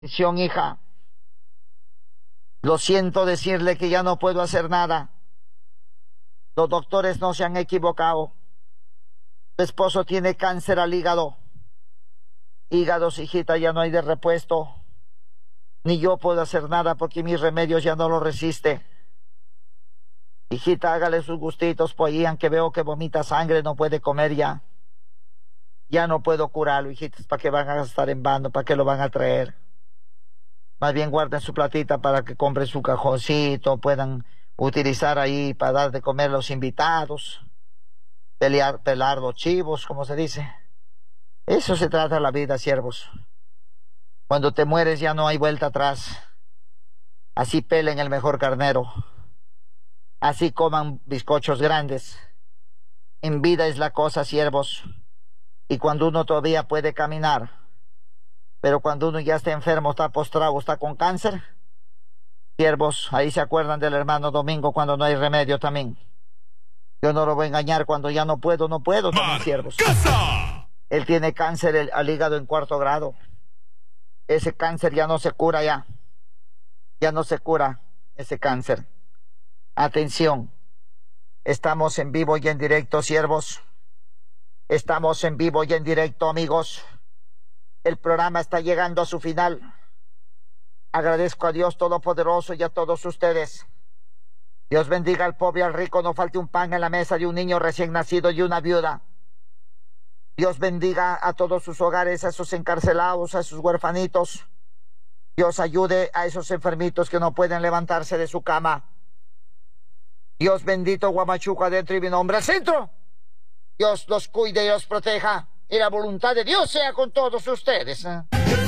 Atención, hija. Lo siento decirle que ya no puedo hacer nada. Los doctores no se han equivocado. Tu esposo tiene cáncer al hígado. Hígados, hijita, ya no hay de repuesto. Ni yo puedo hacer nada porque mis remedios ya no lo resiste. Hijita, hágale sus gustitos, pues ahí, aunque veo que vomita sangre, no puede comer ya. Ya no puedo curarlo, hijitas, ¿para qué van a gastar en vano? ¿Para qué lo van a traer? Más bien guarden su platita para que compren su cajoncito, puedan utilizar ahí para dar de comer a los invitados, pelar los chivos, como se dice. Eso se trata la vida, siervos. Cuando te mueres ya no hay vuelta atrás. Así pelen el mejor carnero. Así coman bizcochos grandes. En vida es la cosa, siervos. Y cuando uno todavía puede caminar, pero cuando uno ya está enfermo, está postrado, está con cáncer, siervos, ahí se acuerdan del hermano Domingo cuando no hay remedio también. Yo no lo voy a engañar, cuando ya no puedo también, siervos. Él tiene cáncer al hígado en 4º grado. Ese cáncer ya no se cura ya. Ya no se cura ese cáncer. Atención, estamos en vivo y en directo, siervos. Estamos en vivo y en directo, amigos. El programa está llegando a su final. Agradezco a Dios Todopoderoso y a todos ustedes. Dios bendiga al pobre y al rico, no falte un pan en la mesa de un niño recién nacido y una viuda. Dios bendiga a todos sus hogares, a esos encarcelados, a esos huerfanitos. Dios ayude a esos enfermitos que no pueden levantarse de su cama. Dios bendito, Huamachuco adentro y mi nombre al centro. Dios los cuide y los proteja. Y la voluntad de Dios sea con todos ustedes.